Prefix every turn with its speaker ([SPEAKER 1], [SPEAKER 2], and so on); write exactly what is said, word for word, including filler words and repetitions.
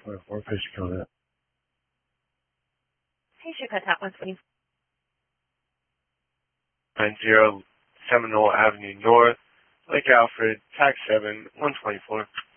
[SPEAKER 1] twenty-four, fish count it.
[SPEAKER 2] Hey, Chicago, one twenty-four.
[SPEAKER 3] nine zero Seminole Avenue North, Lake Alfred, tax seven, one twenty-four.